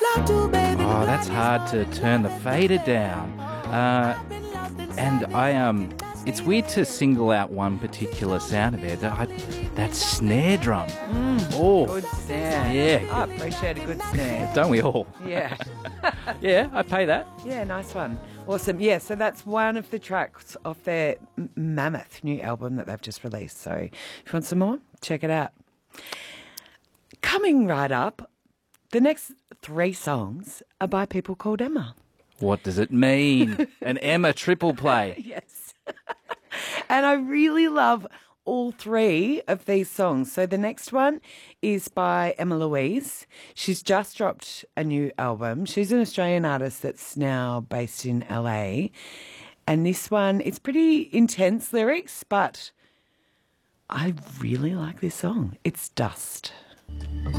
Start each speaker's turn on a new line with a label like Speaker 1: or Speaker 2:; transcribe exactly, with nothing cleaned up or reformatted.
Speaker 1: Oh, that's hard to turn the fader down. Uh, and I um, it's weird to single out one particular sound of it. That, that snare drum.
Speaker 2: Mm,
Speaker 1: oh,
Speaker 2: good snare.
Speaker 1: Yeah.
Speaker 2: I appreciate a good snare.
Speaker 1: Don't we all?
Speaker 2: Yeah.
Speaker 1: Yeah, I pay that.
Speaker 2: Yeah, nice one. Awesome. Yeah, so that's one of the tracks off their M- Mammoth new album that they've just released. So if you want some more, check it out. Coming right up, the next three songs are by people called Emma.
Speaker 1: What does it mean? An Emma triple play.
Speaker 2: Yes. And I really love all three of these songs. So the next one is by Emma Louise. She's just dropped a new album. She's an Australian artist that's now based in L A. And this one, it's pretty intense lyrics, but I really like this song. It's Dust.